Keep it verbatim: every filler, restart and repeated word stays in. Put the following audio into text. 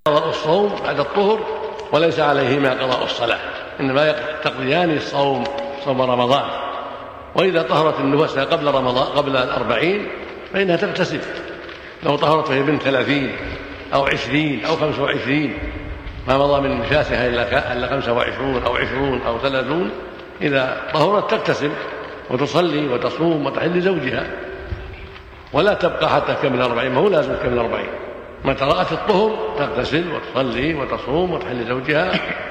قضاء الصوم بعد الطهر وليس عليهما قضاء الصلاة، إنما تقضيان الصوم صوم رمضان. وإذا طهرت النفس قبل رمضان قبل الأربعين فإنها تغتسل، لو طهرت وهي بنت ثلاثين أو عشرين أو خمسة وعشرين ما مضى من نفاسها إلا خمسة وعشرون أو عشرون أو ثلاثون، إذا طهرت تغتسل وتصلي وتصوم وتحل زوجها ولا تبقى حتى تكمل أربعين، ما هو لازم تكمل أربعين، متى رأت الطهر تغتسل وتصلي وتصوم وتحل زوجها